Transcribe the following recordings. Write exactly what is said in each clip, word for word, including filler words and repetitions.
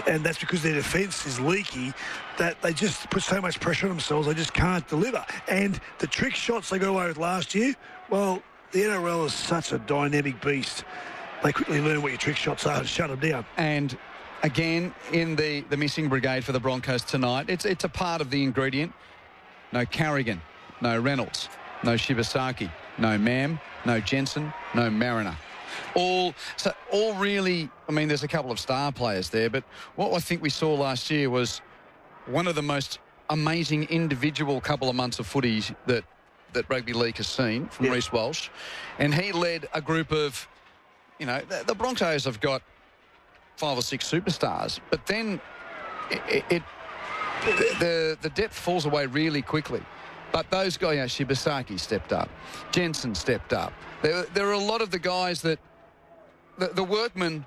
and that's because their defence is leaky, that they just put so much pressure on themselves, they just can't deliver. And the trick shots they got away with last year, well, the N R L is such a dynamic beast. They quickly learn what your trick shots are and shut them down. And again, in the, the missing brigade for the Broncos tonight, it's it's a part of the ingredient. No Carrigan, no Reynolds, no Shibasaki, no Mam, no Jensen, no Mariner. All so all really, I mean, there's a couple of star players there, but what I think we saw last year was one of the most amazing individual couple of months of footy that, that rugby league has seen from yeah. Reece Walsh. And he led a group of, you know, the, the Broncos have got five or six superstars, but then it, it the the depth falls away really quickly. But those guys, you know, Shibasaki stepped up, Jensen stepped up. There, there are a lot of the guys that the, the workmen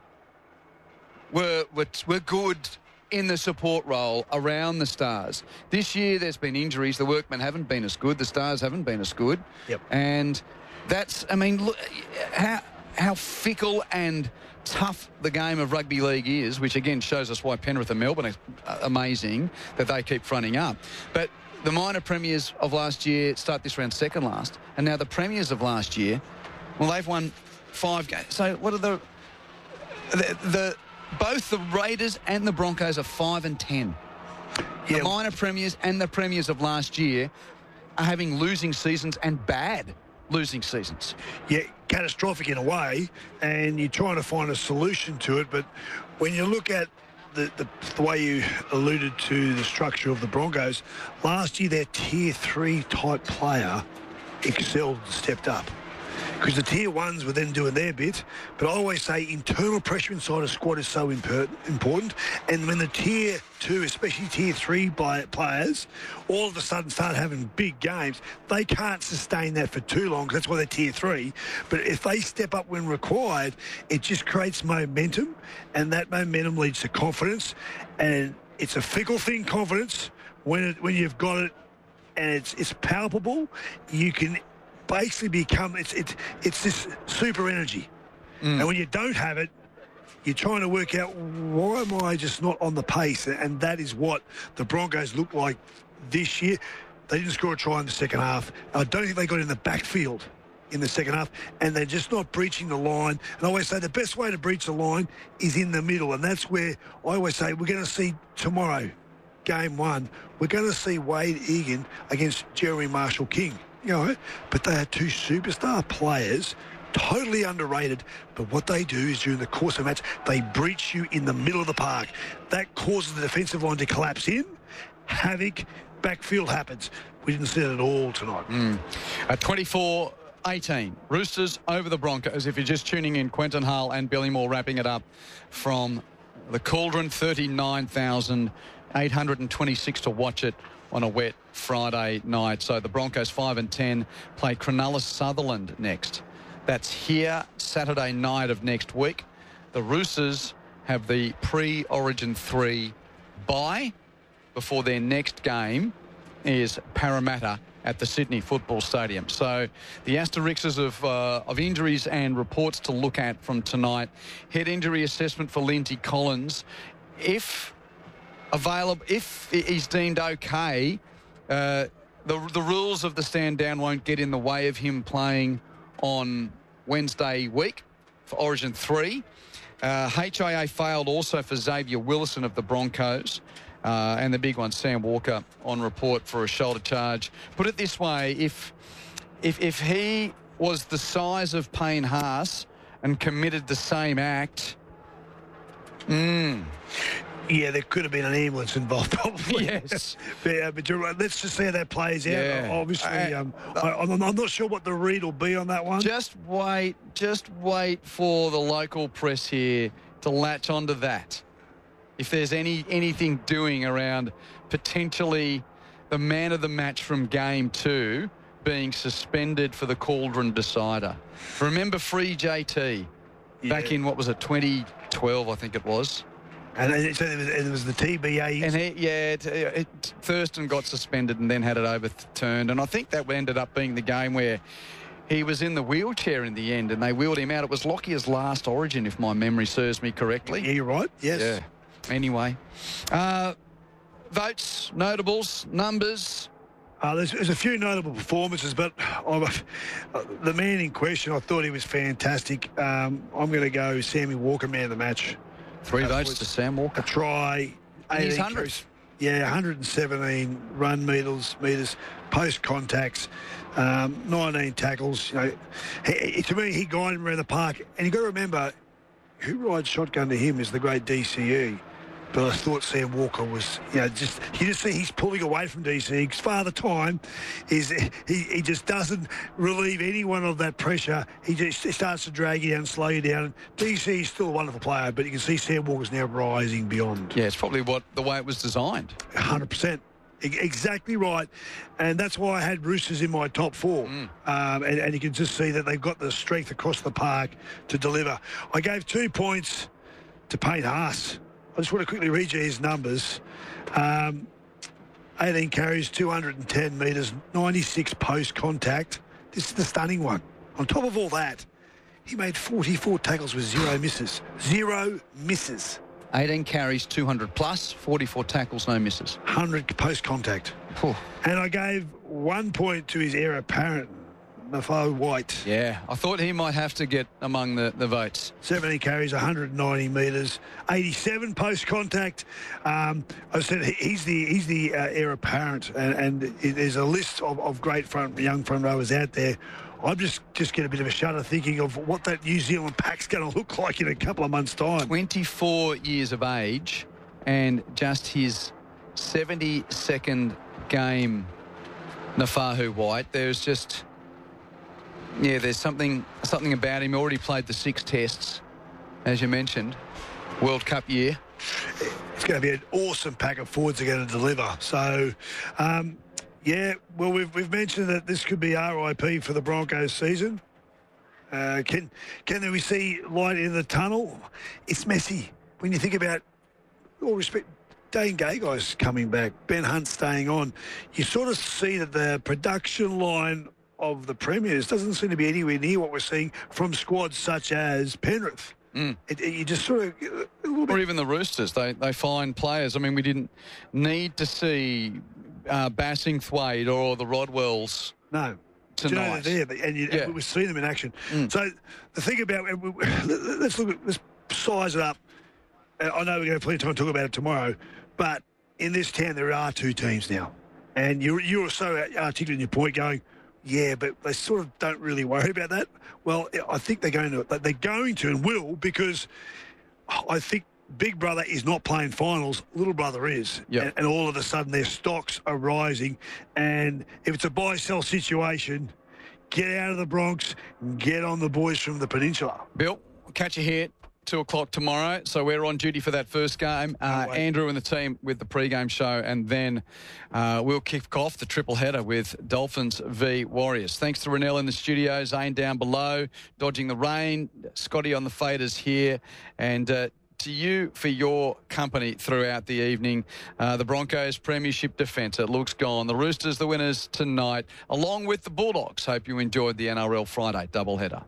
were, were were good in the support role around the stars. This year, there's been injuries. The workmen haven't been as good. The stars haven't been as good. Yep. And that's, I mean, look how how fickle and tough the game of rugby league is, which again shows us why Penrith and Melbourne are amazing that they keep fronting up. But the minor premiers of last year start this round second last, and now the premiers of last year, well, they've won five games. So what are the the, the both the Raiders and the Broncos are five and ten. Yeah. The minor premiers and the premiers of last year are having losing seasons and bad losing seasons. Yeah, catastrophic in a way, and you're trying to find a solution to it. But when you look at the, the, the way you alluded to the structure of the Broncos, last year their tier three type player excelled and stepped up. Because the tier ones were then doing their bit, but I always say internal pressure inside a squad is so imper- important. And when the tier two, especially tier three by players, all of a sudden start having big games, they can't sustain that for too long. That's why they're tier three. But if they step up when required, it just creates momentum, and that momentum leads to confidence. And it's a fickle thing, confidence. When it, when you've got it and it's it's palpable, you can basically become, it's it's it's this super energy. Mm. And when you don't have it, you're trying to work out, why am I just not on the pace? And that is what the Broncos look like this year. They didn't score a try in the second half. I don't think they got in the backfield in the second half, and they're just not breaching the line. And I always say the best way to breach the line is in the middle, and that's where I always say we're going to see tomorrow, game one, we're going to see Wade Egan against Jeremy Marshall-King. You know, but they are two superstar players, totally underrated. But what they do is during the course of a match, they breach you in the middle of the park. That causes the defensive line to collapse in. Havoc, backfield happens. We didn't see it at all tonight. Mm. At twenty-four eighteen, Roosters over the Broncos. If you're just tuning in, Quentin Hull and Billy Moore wrapping it up from the Cauldron, thirty-nine thousand eight hundred twenty-six to watch it on a wet Friday night. So the Broncos five and ten play Cronulla Sutherland next. That's here Saturday night of next week. The Roosters have the pre-Origin three bye before their next game is Parramatta at the Sydney Football Stadium. So the asterisks of uh, of injuries and reports to look at from tonight. Head injury assessment for Lindsay Collins. If available, if he's deemed okay, uh, the the rules of the stand down won't get in the way of him playing on Wednesday week for Origin three. Uh, H I A failed also for Xavier Willison of the Broncos. Uh, and the big one, Sam Walker, on report for a shoulder charge. Put it this way, if if if he was the size of Payne Haas and committed the same act, mm, yeah, there could have been an ambulance involved, probably. Yes. but, uh, but you're right. Let's just see how that plays out. Yeah. Obviously, Uh, um, I, I'm, I'm not sure what the read will be on that one. Just wait, just wait for the local press here to latch onto that. If there's any anything doing around potentially the man of the match from game two being suspended for the Cauldron decider. Remember Free J T yeah. back in, what was it, twenty twelve, I think it was. And it, so it, was, it was the T B A. And he, yeah, it, it, Thurston got suspended and then had it overturned. And I think that ended up being the game where he was in the wheelchair in the end and they wheeled him out. It was Lockyer's last Origin, if my memory serves me correctly. Yeah, you're right. Yes. Yeah. Anyway, uh, votes, notables, numbers. Uh, there's, there's a few notable performances, but I'm, uh, the man in question, I thought he was fantastic. Um, I'm going to go Sammy Walker, man of the match. Three Uh, votes to Sam Walker. A try. And he's eighteen hundred. carries. Yeah, one hundred seventeen run meters, meters post contacts, um, nineteen tackles. You know, he, he- to me, he guided him around the park. And you've got to remember, who rides shotgun to him is the great D C E. But I thought Sam Walker was, you know, just, you just see he's pulling away from D C E. Because Father Time is, he, he just doesn't relieve anyone of that pressure. He just he starts to drag you down, slow you down. D C is still a wonderful player, but you can see Sam Walker's now rising beyond. Yeah, it's probably what the way it was designed. one hundred percent. E- Exactly right. And that's why I had Roosters in my top four. Mm. Um, and, and you can just see that they've got the strength across the park to deliver. I gave two points to Payne Haas. I just want to quickly read you his numbers. Um, eighteen carries, two hundred ten metres, ninety-six post contact. This is the stunning one. On top of all that, he made forty-four tackles with zero misses. Zero misses. eighteen carries, two hundred plus, forty-four tackles, no misses. one hundred post contact. Whew. And I gave one point to his heir apparent, Nafo White. Yeah, I thought he might have to get among the, the votes. seventy carries, one hundred ninety metres, eighty-seven post contact. Um, I said he- he's the he's the uh, heir apparent, and, and it- there's a list of, of great front young front rowers out there. I'm just just get a bit of a shudder thinking of what that New Zealand pack's going to look like in a couple of months' time. twenty-four years of age and just his seventy-second game, Nafahu White. There's just, yeah, there's something something about him. He already played the six tests, as you mentioned. World Cup year. It's going to be an awesome pack of forwards they're going to deliver. So, um, yeah, well, we've, we've mentioned that this could be R I P for the Broncos season. Uh, can can we see light in the tunnel? It's messy. When you think about, all respect, Dane Gagai's coming back, Ben Hunt staying on, you sort of see that the production line of the Premiers doesn't seem to be anywhere near what we're seeing from squads such as Penrith. Mm. It, it- you just sort of a little bit. Or even the Roosters. They they find players. I mean, we didn't need to see uh, Bassingthwaite or the Rodwells No. Do you know tonight. they're there, and you, Yeah. we've seen them in action. Mm. So the thing about let's look at let's size it up. Uh, I know we're going to have plenty of time to talk about it tomorrow, but in this town there are two teams now, and you you were so articulate in your point, going, yeah, but they sort of don't really worry about that. Well, I think they're going to they're going to and will, because I think Big Brother is not playing finals. Little Brother is. Yep. And, and all of a sudden their stocks are rising. And if it's a buy-sell situation, get out of the Bronx, get on the boys from the Peninsula. Bill, we'll catch you here two o'clock tomorrow. So we're on duty for that first game. Uh, wait. Andrew and the team with the pre-game show, and then uh, we'll kick off the triple header with Dolphins v Warriors. Thanks to Renell in the studio, Zane down below, dodging the rain, Scotty on the faders here, and uh, to you for your company throughout the evening. Uh, the Broncos premiership defence, it looks gone. The Roosters, the winners tonight, along with the Bulldogs. Hope you enjoyed the N R L Friday doubleheader.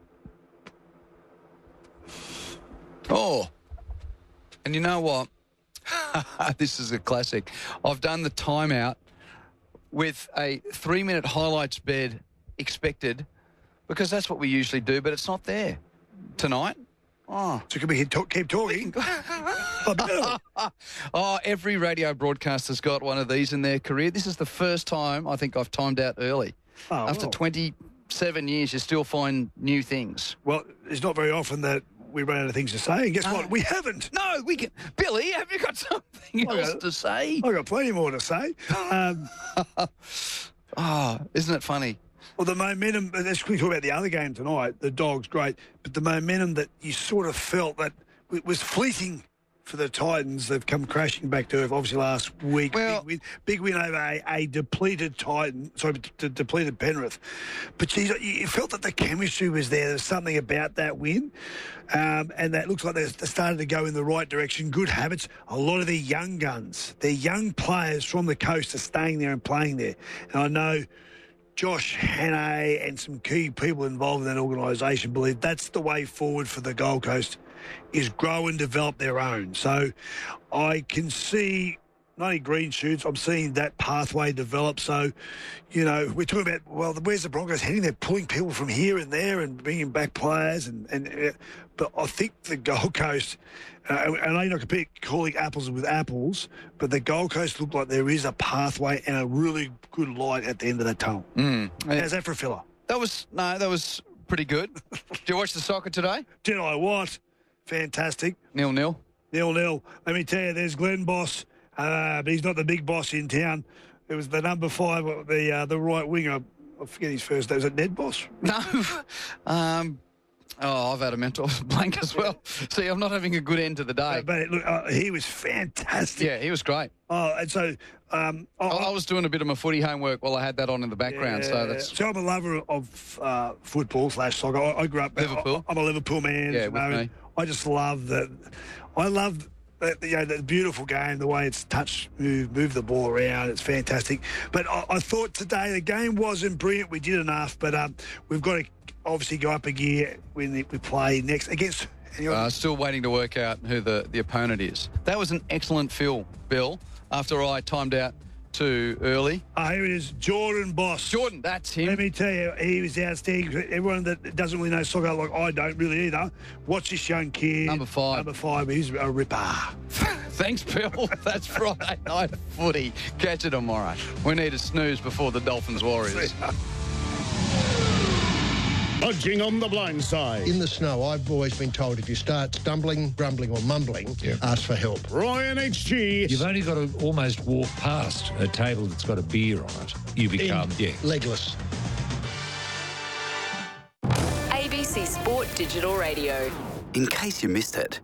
Oh, and you know what? This is a classic. I've done the timeout with a three-minute highlights bed expected, because that's what we usually do, but it's not there tonight. Oh. So can we keep talk- keep talking? Oh, Bill. Oh, every radio broadcaster's got one of these in their career. This is the first time I think I've timed out early. Oh, After well. twenty-seven years, you still find new things. Well, it's not very often that we run out of things to say. And guess No. what? We haven't. No, we can. Billy, have you got something I else got- to say? I've got plenty more to say. Um, Oh, isn't it funny? Well, the momentum, let's quickly talk about the other game tonight. The Dogs, great. But the momentum that you sort of felt that it was fleeting for the Titans. They've come crashing back to earth, obviously, last week. Well- big, win, big win over a, a depleted Titan, sorry, d- depleted Penrith. But, geez, you you felt that the chemistry was there. There's something about that win. Um, and that looks like they're they're starting to go in the right direction. Good habits. A lot of their young guns, their young players from the coast are staying there and playing there. And I know Josh Hannay and some key people involved in that organisation believe that's the way forward for the Gold Coast. is grow and develop their own. So I can see not only green shoots, I'm seeing that pathway develop. So, you know, we're talking about, well, where's the Broncos heading? They're pulling people from here and there and bringing back players. And, and uh, But I think the Gold Coast, uh, and I know you're not compare, calling apples with apples, but the Gold Coast look like there is a pathway and a really good light at the end of that tunnel. Mm. How's that for a filler? That was, no, that was pretty good. Did you watch the soccer today? Did I what? Fantastic. Nil-nil. Nil-nil. Let me tell you, there's Glenn Boss. Uh, but he's not the big boss in town. It was the number five, the uh, the right winger. I forget his first name. Was it Ned Boss? No. Um, oh, I've had a mental blank as well. See, I'm not having a good end to the day. Uh, but look, uh, he was fantastic. Yeah, he was great. Oh, and so um, I, I was doing a bit of my footy homework while I had that on in the background. Yeah, so that's. So I'm a lover of uh, football slash soccer. I, I grew up Liverpool. I, I'm a Liverpool man. Yeah, you with know, me. I just love that. I love. The, you know, the beautiful game, the way it's touch, move, move the ball around, it's fantastic. But I, I thought today the game wasn't brilliant. We did enough, but um, we've got to obviously go up a gear when we play next against. Uh, still waiting to work out who the, the opponent is. That was an excellent fill, Bill, after I timed out too early. Uh, here it is, Jordan Boss. Jordan, that's him. Let me tell you, he was outstanding. Everyone that doesn't really know soccer, like I don't really either, watch this young kid. Number five. Number five, he's a ripper. Thanks, Bill. That's Friday night footy. Catch it tomorrow. We need a snooze before the Dolphins Warriors. Budging on the blind side. In the snow, I've always been told if you start stumbling, grumbling or mumbling, Yeah. ask for help. Ryan H G. You've only got to almost walk past a table that's got a beer on it. You become, In yeah. legless. A B C Sport Digital Radio. In case you missed it.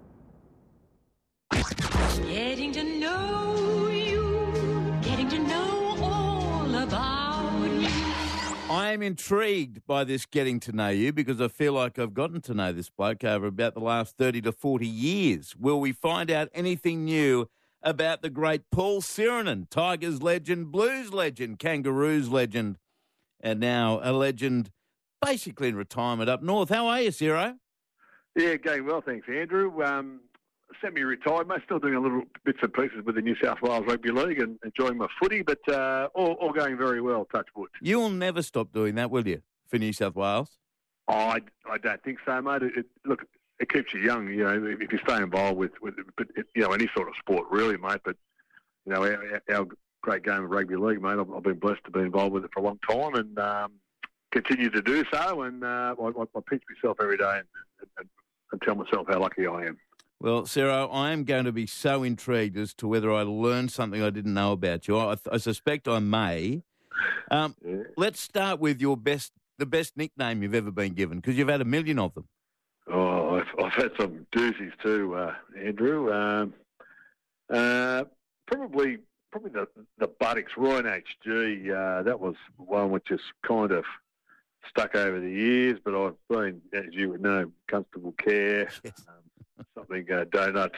Getting to know you, getting to know all about you. I am intrigued by this getting to know you because I feel like I've gotten to know this bloke over about the last thirty to forty years. Will we find out anything new about the great Paul Sirenen, Tigers legend, Blues legend, Kangaroos legend, and now a legend basically in retirement up north? How are you, Ciro? Yeah, going well, thanks, Andrew. Um, semi-retired, mate, still doing a little bits and pieces with the New South Wales Rugby League and enjoying my footy, but uh, all, all going very well, touch wood. You'll never stop doing that, will you, for New South Wales? Oh, I, I don't think so, mate. It, it, look, it keeps you young, you know, if, if you stay involved with, with but it, you know, any sort of sport, really, mate. But, you know, our, our great game of rugby league, mate, I've, I've been blessed to be involved with it for a long time and um, continue to do so. And uh, I, I, I pinch myself every day and, and, and tell myself how lucky I am. Well, Ciro, I am going to be so intrigued as to whether I learned something I didn't know about you. I, I suspect I may. Um, Yeah. Let's start with your best, the best nickname you've ever been given, because you've had a million of them. Oh, I've, I've had some doozies too, uh, Andrew. Um, uh, probably, probably the the Buttocks Ryan H G. Uh, that was one which has kind of stuck over the years, but I've been, as you would know, Constable Care, Yes. um, something uh, donut.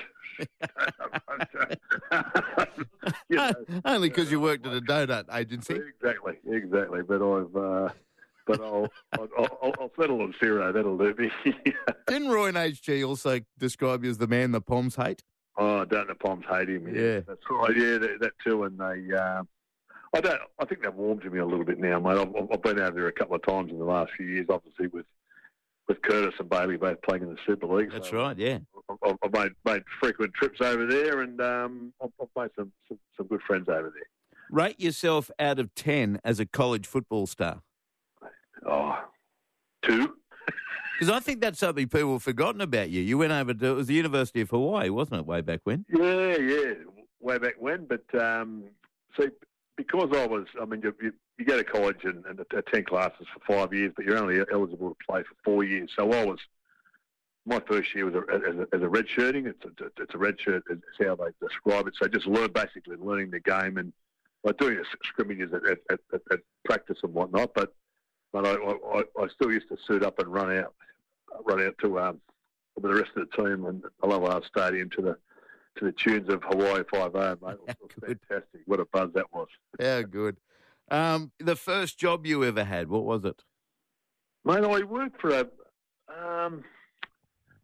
You know, Only because you worked at a donut agency. exactly, exactly. But I've, uh, but I'll, I'll, I'll, I'll settle on Ciro. That'll do me. Didn't Roy and H G also describe you as the man the Poms hate? Oh, don't the Poms hate him? Yeah. That's right. Yeah, that, that too. And they, um, I don't. I think they've warmed to me a little bit now, mate. I've, I've been over there a couple of times in the last few years, obviously with with Curtis and Bailey both playing in the Super League. That's so right, yeah. I've, I've made made frequent trips over there, and um, I've, I've made some, some some good friends over there. Rate yourself out of ten as a college football star. Oh, two. Because I think that's something people have forgotten about you. You went over to, it was the University of Hawaii, wasn't it, way back when? Yeah, yeah, way back when. But um, see, because I was, I mean, you, you, you go to college and, and attend classes for five years, but you're only eligible to play for four years. So I was, my first year was a, as, a, as a red shirting. It's a, it's a red shirt, is how they describe it. So just learn, basically learning the game and like doing the scrimmages at, at, at, at practice and whatnot. But but I, I, I still used to suit up and run out, run out to um, with the rest of the team and Aloha Stadium to the to the tunes of Hawaii Five-O, mate. It was Good. fantastic. What a buzz that was. How good. Um, the first job you ever had, what was it? Mate, I worked for a um,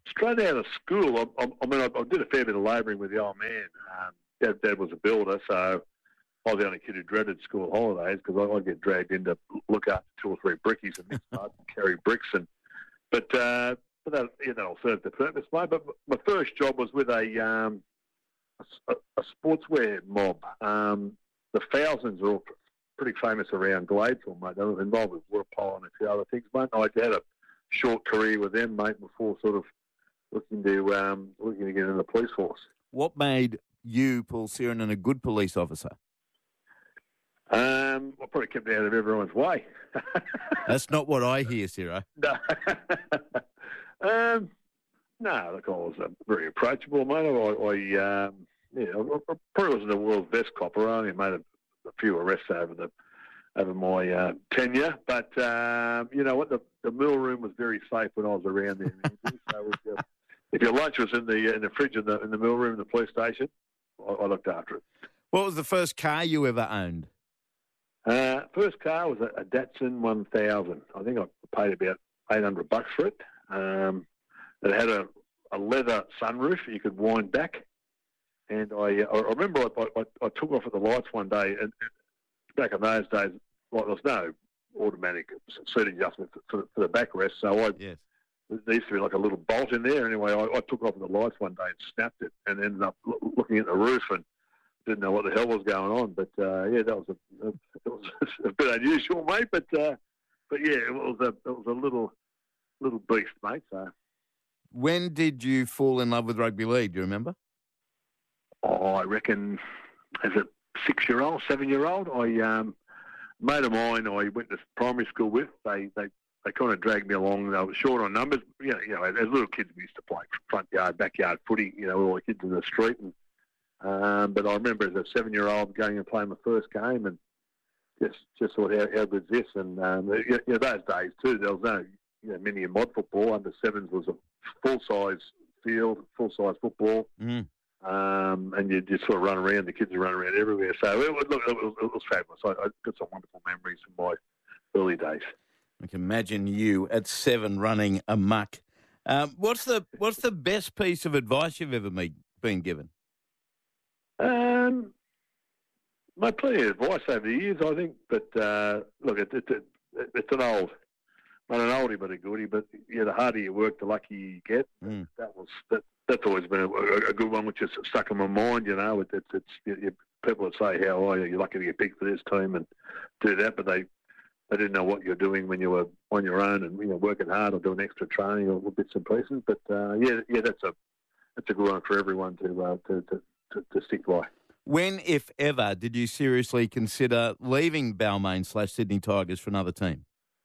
straight out of school, I, I, I mean, I, I did a fair bit of labouring with the old man. Um, Dad, Dad was a builder, so I was the only kid who dreaded school holidays because I'd get dragged in to look after two or three brickies and mix mud and carry bricks. And but uh, but that you know served the purpose, mate. But my first job was with a um, a, a sportswear mob. Um, the Thousands are all pretty famous around Gladesville, mate. They were involved with water polo and a few other things, mate. I had a short career with them, mate, before sort of looking to um, looking to get in the police force. What made you, Paul Sironen, a good police officer? Um, I probably kept out of everyone's way. That's not what I hear, Ciro. No, um, no, look, I was uh, very approachable, mate. I, I um, yeah, I probably wasn't the world's best copper. I only made a, a few arrests over the over my uh, tenure, but um, you know what? The, the mill room was very safe when I was around there. So was, uh, if your lunch was in the in the fridge in the in the mill room in the police station, I, I looked after it. What was the first car you ever owned? Uh, first car was a, a Datsun one thousand. I think I paid about eight hundred bucks for it. Um, it had a, a leather sunroof you could wind back. And I, I remember I, I, I took off at the lights one day, and back in those days, like, there was no automatic seat adjustment for, for the backrest, so I yes. there used to be like a little bolt in there. Anyway, I, I took off at the lights one day and snapped it, and ended up lo- looking at the roof and didn't know what the hell was going on. But uh, yeah, that was a, a it was a bit unusual, mate. But uh, but yeah, it was a it was a little little beast, mate. So when did you fall in love with rugby league? Do you remember? Oh, I reckon as a six-year-old, seven-year-old, I um, mate of mine I went to primary school with. They they, they kind of dragged me along. They were short on numbers. You know, you know, as little kids we used to play front yard, backyard footy. You know, all the kids in the street. And um, but I remember as a seven-year-old going and playing my first game, and just just thought, how, how good's this? And um, you know, those days too, there was no you know mini and mod football. Under sevens was a full-size field, full-size football. Mm. Um, and you just sort of run around. The kids are running around everywhere. So it was, look, it was, it was fabulous. I, I got some wonderful memories from my early days. I can imagine you at seven running amok. Um, what's the what's the best piece of advice you've ever made, been given? Um, my plenty of advice over the years, I think. But uh, look, it, it, it, it's an old, not an oldie but a goodie. But yeah, the harder you work, the luckier you get. Mm. That was that. That's always been a, a good one, which is stuck in my mind. You know, it, it's it's you, you, people would say, "How are you? You're lucky to get picked for this team and do that," but they they didn't know what you're doing when you were on your own and you know working hard or doing extra training or bits and pieces. But uh, yeah, yeah, that's a that's a good one for everyone to uh, to, to, to to stick by. When, if ever, did you seriously consider leaving Balmain slash Sydney Tigers for another team?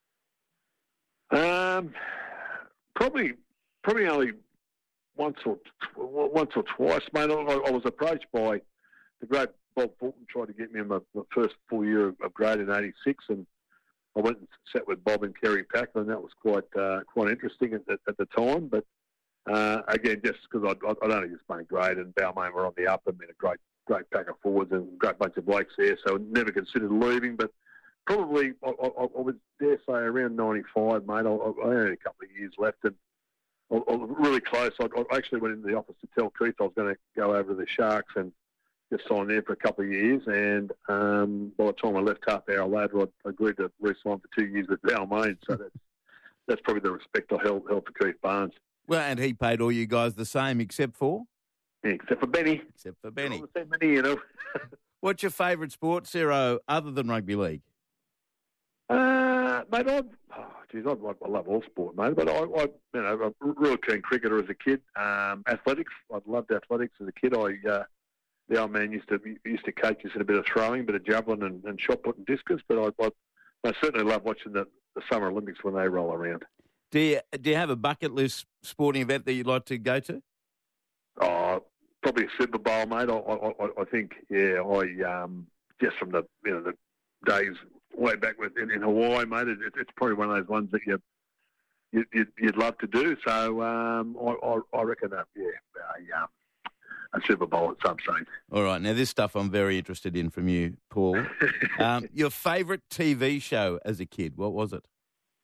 Um, probably probably only. Once or once or twice, mate. I, I was approached by the great Bob Fulton, tried to get me in my, my first full year of, of grade in eighty-six, and I went and sat with Bob and Kerry Packer, and that was quite uh, quite interesting at, at, at the time. But uh, again, just because I'd, I'd only just made grade, and Balmain were on the up, and been a great great pack of forwards and a great bunch of blokes there, so I never considered leaving. But probably, I, I, I would dare say around ninety-five, mate. I, I only had a couple of years left, and I was really close. I, I actually went into the office to tell Keith I was going to go over to the Sharks and just sign there for a couple of years. And um, by the time I left half hour later, I agreed to re-sign for two years with Balmain. So that's, that's probably the respect I held, held for Keith Barnes. Well, and he paid all you guys the same except for? Yeah, except for Benny. Except for Benny. All the same Benny, you know. What's your favourite sport, Ciro, other than rugby league? Uh, mate, I, oh, geez, I, I love all sport, mate. But I, I, you know, I'm a real keen cricketer as a kid. Um, athletics, I loved athletics as a kid. I, uh, the old man used to used to coach us in a bit of throwing, a bit of javelin and, and shot put and discus. But I, I, I certainly love watching the, the Summer Olympics when they roll around. Do you do you have a bucket list sporting event that you'd like to go to? Oh, probably a Super Bowl, mate. I, I, I think, yeah, I um, just from the you know the days way back with in, in Hawaii, mate. It, it's probably one of those ones that you, you you'd, you'd love to do. So um, I, I, I reckon that yeah, a, um, a Super Bowl at some stage. All right, now this stuff I'm very interested in from you, Paul. um, your favourite T V show as a kid, what was it?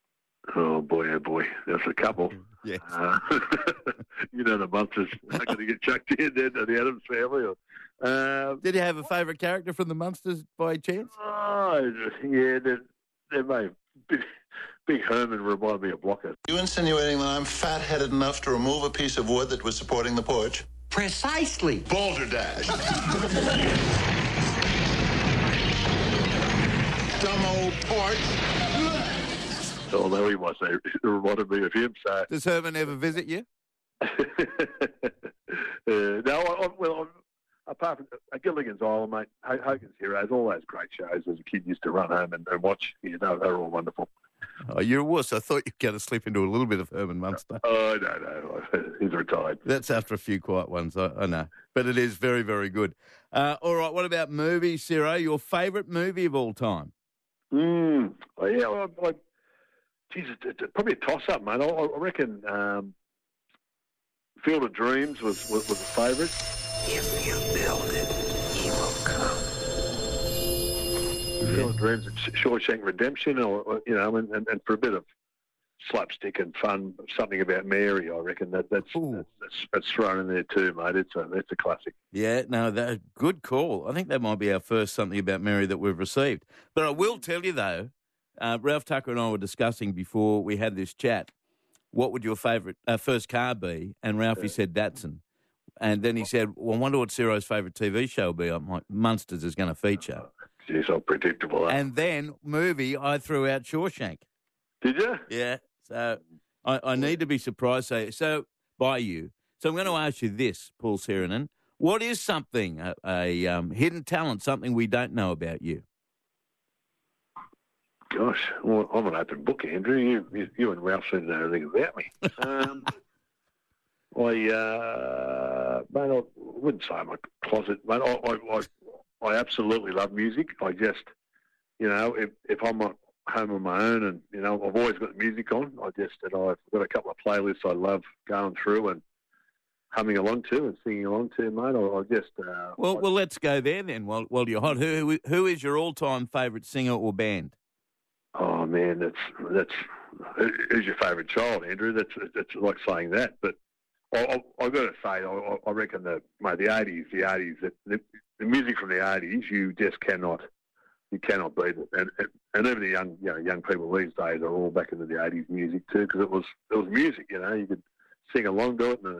Oh, boy, oh, boy. There's a couple. Yes. Uh, you know the Munsters are going to get chucked in then to the Adams family. Or, uh, Did you have a favourite character from the Munsters by chance? oh, yeah, they, they may. Big, Big Herman reminded me of Blocker. You insinuating that I'm fat-headed enough to remove a piece of wood that was supporting the porch? Precisely. Balderdash. Dumb old porch. Although he was, they reminded me of him. So. Does Herman ever visit you? uh, no, I, I, well, I, apart from uh, Gilligan's Island, mate, Hogan's Heroes, all those great shows as a kid used to run home and, and watch. You know, they were all wonderful. Oh, you're a wuss. I thought you'd going to slip into a little bit of Herman Munster. Oh, no, no. He's retired. That's after a few quiet ones, I, I know. But it is very, very good. Uh, all right, what about movies, Ciro? Your favourite movie of all time? Mm, oh, yeah, well, I, Jesus, it's probably a toss-up, mate. I, I reckon um, Field of Dreams was, was, was a favourite. If you build it, he will come. Field of Dreams, Shawshank Redemption, or, or you know, and, and, and for a bit of slapstick and fun, something about Mary. I reckon that that's that's, that's that's thrown in there too, mate. It's a it's a classic. Yeah, no, that good call. I think that might be our first something about Mary that we've received. But I will tell you though, uh, Ralph Tucker and I were discussing before we had this chat. What would your favourite uh, first car be? And Ralphie yeah. said Datsun. And then he said, well, I wonder what Ciro's favourite T V show will be. I'm like, Munsters is going to feature. Jeez, so predictable. Huh? And then movie, I threw out Shawshank. Did you? Yeah. So I, I need to be surprised so, so by you. So I'm going to ask you this, Paul Seranen. What is something, a, a um, hidden talent, something we don't know about you? Gosh, well, I'm an open book, Andrew. You, you, you and Ralph seem to know everything about me. Um, I, uh, mate, I wouldn't say I'm a closet, mate. I, I, I, I absolutely love music. I just, you know, if, if I'm at home on my own and, you know, I've always got music on. I just, and I've got a couple of playlists I love going through and humming along to and singing along to, mate. I, I just... Uh, well, I, well, let's go there then while, while you're hot. Who, who is your all-time favourite singer or band? Oh, man, that's, that's, who's your favourite child, Andrew? That's, that's like saying that, but I, I, I've got to say, I, I reckon that, mate, the eighties, the eighties, the, the, the music from the eighties, you just cannot, you cannot beat it. And, and, and even the young, you know, young people these days are all back into the eighties music too, because it was, it was music, you know, you could sing along to it and